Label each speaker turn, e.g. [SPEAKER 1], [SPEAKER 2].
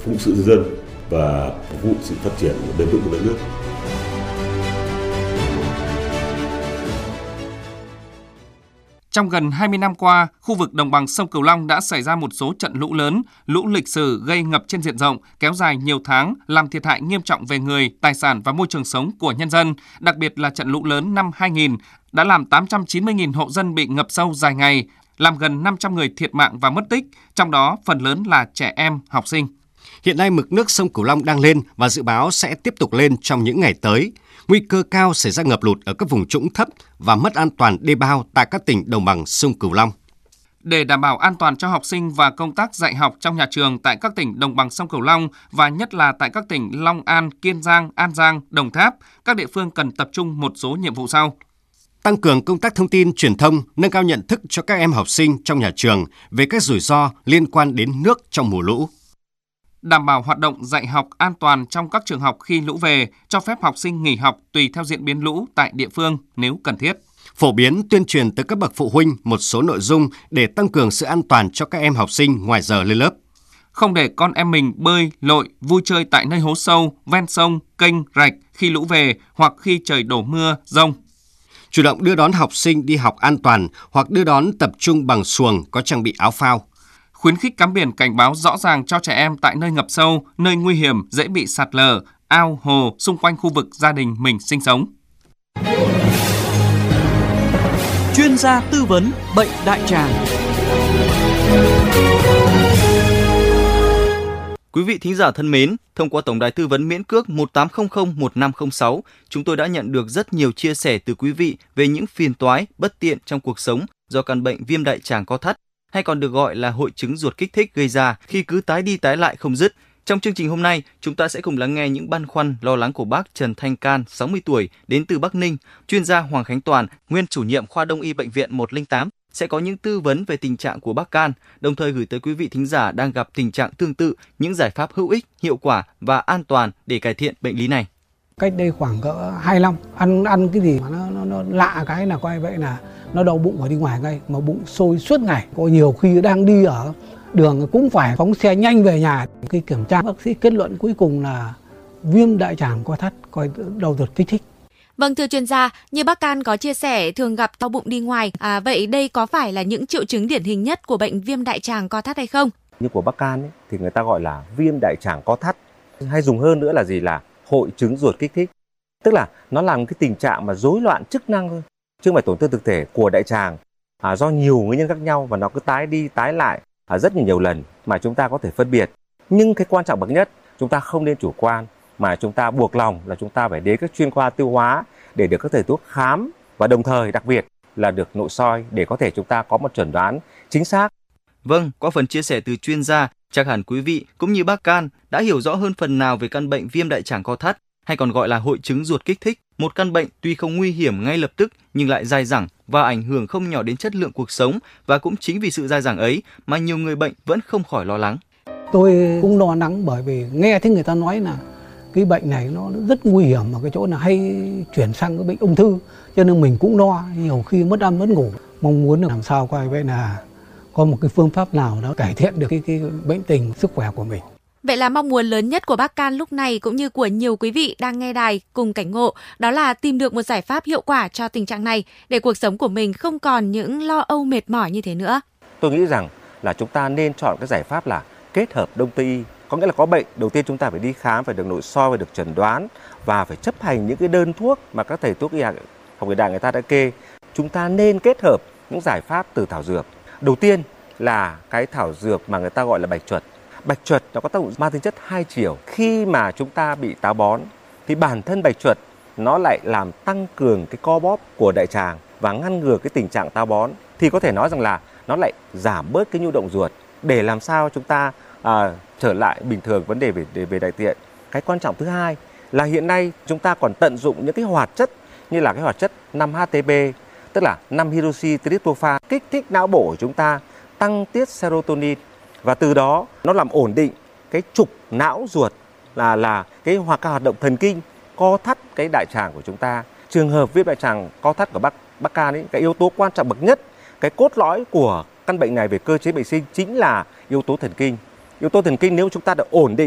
[SPEAKER 1] phụng sự nhân dân và phục vụ sự phát triển bền vững của đất nước.
[SPEAKER 2] Trong gần 20 năm qua, khu vực đồng bằng sông Cửu Long đã xảy ra một số trận lũ lớn, lũ lịch sử gây ngập trên diện rộng, kéo dài nhiều tháng, làm thiệt hại nghiêm trọng về người, tài sản và môi trường sống của nhân dân. Đặc biệt là trận lũ lớn năm 2000 đã làm 890.000 hộ dân bị ngập sâu dài ngày, làm gần 500 người thiệt mạng và mất tích, trong đó phần lớn là trẻ em, học sinh.
[SPEAKER 3] Hiện nay mực nước sông Cửu Long đang lên và dự báo sẽ tiếp tục lên trong những ngày tới. Nguy cơ cao xảy ra ngập lụt ở các vùng trũng thấp và mất an toàn đê bao tại các tỉnh đồng bằng sông Cửu Long.
[SPEAKER 2] Để đảm bảo an toàn cho học sinh và công tác dạy học trong nhà trường tại các tỉnh đồng bằng sông Cửu Long và nhất là tại các tỉnh Long An, Kiên Giang, An Giang, Đồng Tháp, các địa phương cần tập trung một số nhiệm vụ sau.
[SPEAKER 3] Tăng cường công tác thông tin, truyền thông, nâng cao nhận thức cho các em học sinh trong nhà trường về các rủi ro liên quan đến nước trong mùa lũ.
[SPEAKER 2] Đảm bảo hoạt động dạy học an toàn trong các trường học khi lũ về, cho phép học sinh nghỉ học tùy theo diễn biến lũ tại địa phương nếu cần thiết.
[SPEAKER 3] Phổ biến tuyên truyền tới các bậc phụ huynh một số nội dung để tăng cường sự an toàn cho các em học sinh ngoài giờ lên lớp.
[SPEAKER 2] Không để con em mình bơi, lội, vui chơi tại nơi hố sâu, ven sông, kênh, rạch khi lũ về hoặc khi trời đổ mưa, dông.
[SPEAKER 3] Chủ động đưa đón học sinh đi học an toàn hoặc đưa đón tập trung bằng xuồng có trang bị áo phao.
[SPEAKER 2] Khuyến khích cắm biển cảnh báo rõ ràng cho trẻ em tại nơi ngập sâu, nơi nguy hiểm, dễ bị sạt lở, ao, hồ xung quanh khu vực gia đình mình sinh sống.
[SPEAKER 4] Chuyên gia tư vấn bệnh đại tràng.
[SPEAKER 5] Quý vị thính giả thân mến, thông qua tổng đài tư vấn miễn cước 18001506, chúng tôi đã nhận được rất nhiều chia sẻ từ quý vị về những phiền toái, bất tiện trong cuộc sống do căn bệnh viêm đại tràng co thắt, hay còn được gọi là hội chứng ruột kích thích gây ra khi cứ tái đi tái lại không dứt. Trong chương trình hôm nay, chúng ta sẽ cùng lắng nghe những băn khoăn, lo lắng của bác Trần Thanh Can, 60 tuổi, đến từ Bắc Ninh, chuyên gia Hoàng Khánh Toàn, nguyên chủ nhiệm khoa Đông y Bệnh viện 108, sẽ có những tư vấn về tình trạng của bác Can, đồng thời gửi tới quý vị thính giả đang gặp tình trạng tương tự những giải pháp hữu ích, hiệu quả và an toàn để cải thiện bệnh lý này.
[SPEAKER 6] Cách đây khoảng cỡ 2 năm, ăn cái gì mà nó lạ cái là coi vậy là nó đau bụng và đi ngoài ngay, mà bụng sôi suốt ngày. Có nhiều khi đang đi ở đường cũng phải phóng xe nhanh về nhà. Khi kiểm tra, bác sĩ kết luận cuối cùng là viêm đại tràng co thắt, coi đau ruột kích thích.
[SPEAKER 7] Vâng, thưa chuyên gia, như bác Can có chia sẻ thường gặp đau bụng đi ngoài, vậy đây có phải là những triệu chứng điển hình nhất của bệnh viêm đại tràng co thắt hay không?
[SPEAKER 8] Như của bác Can ấy, thì người ta gọi là viêm đại tràng co thắt, hay dùng hơn nữa là gì là hội chứng ruột kích thích. Tức là nó là một cái tình trạng mà rối loạn chức năng thôi, chứ không phải tổn thương thực thể của đại tràng, do nhiều nguyên nhân khác nhau và nó cứ tái đi tái lại rất nhiều lần mà chúng ta có thể phân biệt. Nhưng cái quan trọng bậc nhất, chúng ta không nên chủ quan, mà chúng ta buộc lòng là chúng ta phải đến các chuyên khoa tiêu hóa để được các thầy thuốc khám, và đồng thời đặc biệt là được nội soi để có thể chúng ta có một chẩn đoán chính xác.
[SPEAKER 5] Vâng, qua phần chia sẻ từ chuyên gia, chắc hẳn quý vị cũng như bác Can đã hiểu rõ hơn phần nào về căn bệnh viêm đại tràng co thắt, hay còn gọi là hội chứng ruột kích thích, một căn bệnh tuy không nguy hiểm ngay lập tức nhưng lại dai dẳng và ảnh hưởng không nhỏ đến chất lượng cuộc sống, và cũng chính vì sự dai dẳng ấy mà nhiều người bệnh vẫn không khỏi lo lắng.
[SPEAKER 6] Tôi cũng lo lắng bởi vì nghe thấy người ta nói là cái bệnh này nó rất nguy hiểm, ở cái chỗ là hay chuyển sang cái bệnh ung thư, cho nên mình cũng lo, nhiều khi mất ăn mất ngủ. Mong muốn làm sao coi vậy là có một cái phương pháp nào đó cải thiện được cái bệnh tình sức khỏe của mình.
[SPEAKER 7] Vậy là mong muốn lớn nhất của bác Can lúc này cũng như của nhiều quý vị đang nghe đài cùng cảnh ngộ, đó là tìm được một giải pháp hiệu quả cho tình trạng này để cuộc sống của mình không còn những lo âu mệt mỏi như thế nữa.
[SPEAKER 8] Tôi nghĩ rằng là chúng ta nên chọn cái giải pháp là kết hợp Đông Tây y. Có nghĩa là có bệnh, đầu tiên chúng ta phải đi khám, phải được nội soi, phải được chẩn đoán và phải chấp hành những cái đơn thuốc mà các thầy thuốc y học hiện đại người ta đã kê. Chúng ta nên kết hợp những giải pháp từ thảo dược. Đầu tiên là cái thảo dược mà người ta gọi là bạch chuột. Bạch chuột nó có tác dụng mang tính chất hai chiều. Khi mà chúng ta bị táo bón thì bản thân bạch chuột nó lại làm tăng cường cái co bóp của đại tràng và ngăn ngừa cái tình trạng táo bón. Thì có thể nói rằng là nó lại giảm bớt cái nhu động ruột để làm sao chúng ta trở lại bình thường vấn đề về đại tiện. Cái quan trọng thứ hai là hiện nay chúng ta còn tận dụng những cái hoạt chất như là cái hoạt chất 5-HTP, tức là 5-hydroxytryptophan, kích thích não bộ của chúng ta, tăng tiết serotonin, và từ đó nó làm ổn định cái trục não ruột là cái hoạt động thần kinh co thắt cái đại tràng của chúng ta. Trường hợp viêm đại tràng co thắt của bác Can ấy, cái yếu tố quan trọng bậc nhất, cái cốt lõi của căn bệnh này về cơ chế bệnh sinh chính là yếu tố thần kinh. Yếu tố thần kinh nếu chúng ta đã ổn định